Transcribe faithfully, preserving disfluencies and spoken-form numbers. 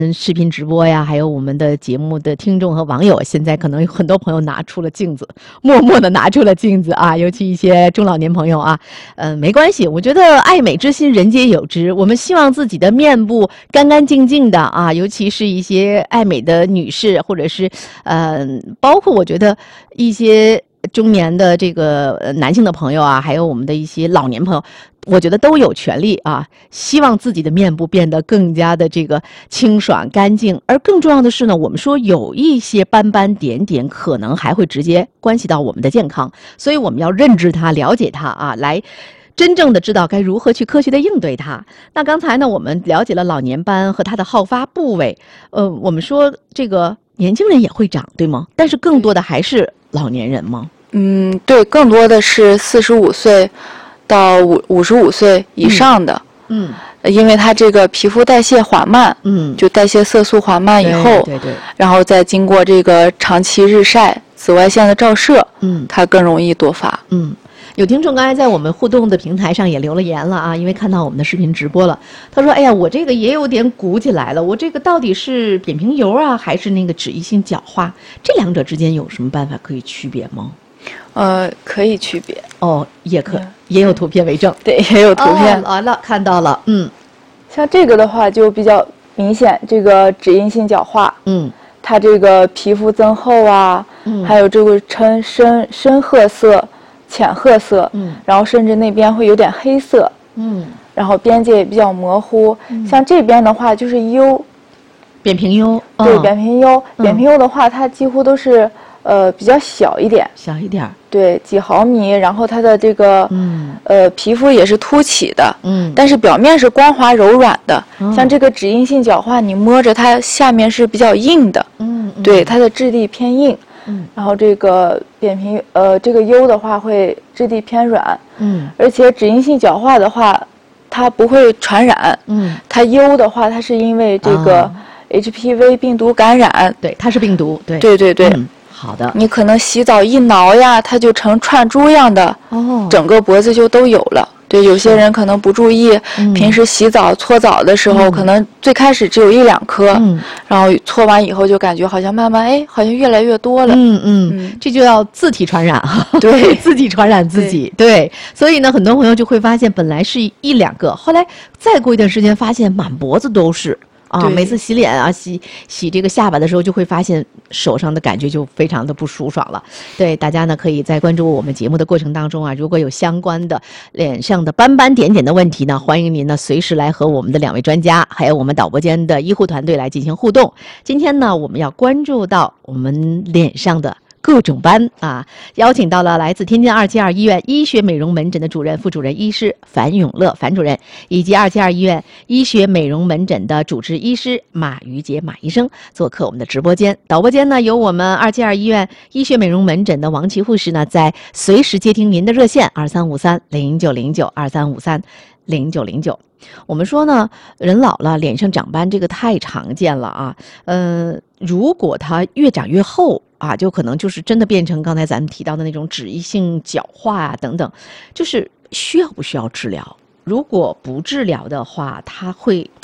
嗯，视频直播呀，还有我们的节目的听众和网友，现在可能有很多朋友拿出了镜子，默默的拿出了镜子啊，尤其一些中老年朋友啊，嗯、呃，没关系，我觉得爱美之心人皆有之，我们希望自己的面部干干净净的啊，尤其是一些爱美的女士，或者是呃，包括我觉得一些中年的这个男性的朋友啊，还有我们的一些老年朋友。我觉得都有权利啊，希望自己的面部变得更加的这个清爽干净，而更重要的是呢，我们说有一些斑斑点点可能还会直接关系到我们的健康，所以我们要认知它、了解它啊，来真正的知道该如何去科学的应对它。那刚才呢，我们了解了老年斑和它的好发部位，呃，我们说这个年轻人也会长，对吗？但是更多的还是老年人吗？ 嗯，对，更多的是四十五岁。到五五十五岁以上的， 嗯， 因为它这个皮肤代谢缓慢， 嗯， 就代谢色素缓慢以后， 对 对, 对， 然后再经过这个长期日晒、紫外线的照射， 嗯， 它更容易多发。 嗯，有听众刚才在我们互动的平台上也留了言了啊，因为看到我们的视频直播了，他说：“哎呀，我这个也有点鼓起来了，我这个到底是扁平疣啊，还是那个脂溢性角化？这两者之间有什么办法可以区别吗？” 呃，可以区别哦，也可、 嗯、 也有图片为证， 对，也有图片。 完、哦、了，看到了，嗯， 像这个的话就比较明显，这个脂溢性角化， 嗯， 它这个皮肤增厚啊， 嗯， 还有这个呈深深褐色、浅褐色， 嗯， 然后甚至那边会有点黑色， 嗯， 然后边界也比较模糊。 嗯、 像这边的话就是疣， 扁平疣， 对， 哦、 扁平疣， 嗯、 扁平疣的话它几乎都是。呃，比较小一点， 小一点， 对，几毫米，然后它的这个， 嗯， 呃，皮肤也是凸起的， 嗯， 但是表面是光滑柔软的，嗯、像这个脂溢性角化，你摸着它下面是比较硬的， 嗯，嗯对，它的质地偏硬， 嗯， 然后这个扁平，呃，这个疣的话会质地偏软， 嗯， 而且脂溢性角化的话，它不会传染， 嗯， 它疣的话，它是因为这个 H P V 病毒感染， 啊、对，它是病毒，对， 对对对。 嗯好的， 你可能洗澡一挠呀，它就成串珠样的， 哦， 整个脖子就都有了。对，有些人可能不注意， 嗯、 平时洗澡搓澡的时候，嗯、可能最开始只有一两颗， 嗯、 然后搓完以后就感觉好像慢慢哎，好像越来越多了。 嗯嗯，嗯这就叫自体传染哈， 对， 自己传染自己。对，对所以呢，很多朋友就会发现，本来是一两个，后来再过一段时间，发现满脖子都是。啊，每次洗脸啊，洗洗这个下巴的时候，就会发现手上的感觉就非常的不舒爽了。对，大家呢可以在关注我们节目的过程当中啊，如果有相关的脸上的斑斑点点的问题呢，欢迎您呢随时来和我们的两位专家，还有我们导播间的医护团队来进行互动。今天呢，我们要关注到我们脸上的各种斑啊，邀请到了来自天津二七二医院医学美容门诊的主任、副主任医师樊永乐樊主任，以及二七二医院医学美容门诊的主治医师马于杰马医生做客我们的直播间。导播间呢，有我们二七二医院医学美容门诊的王琦护士呢，在随时接听您的热线二三五三零九零九二三五三零九零九。我们说呢，人老了脸上长斑这个太常见了啊，嗯、呃，如果它越长越厚啊，就可能就是真的变成刚才咱们提到的那种脂溢性角化啊等等，就是需要不需要治疗？如果不治疗的话，它会